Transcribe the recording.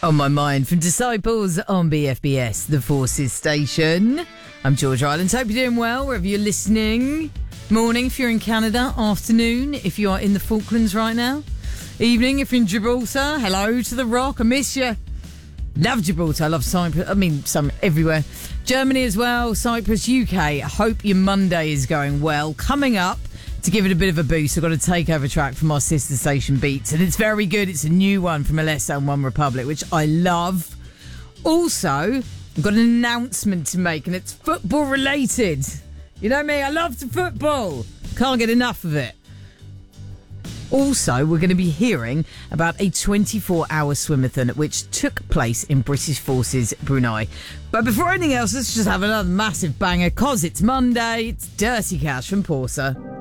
On my mind from Disciples on BFBS, the Forces Station. I'm George Islands. Hope you're doing well wherever you're listening. Morning if you're in Canada. Afternoon if you are in the Falklands right now. Evening if you're in Gibraltar. Hello to the Rock. I miss you. Love Gibraltar. I love Cyprus. Some everywhere. Germany as well. Cyprus, UK. I hope your Monday is going well. Coming up, to give it a bit of a boost, I've got a takeover track from our sister station Beats, and it's very good. It's a new one from Alesso and One Republic, which I love. Also, I've got an announcement to make, and it's football related. You know me, I love the football. Can't get enough of it. Also, we're going to be hearing about a 24-hour swimathon which took place in British Forces Brunei. But before anything else, let's just have another massive banger, 'cause it's Monday. It's Dirty Cash from Porsa.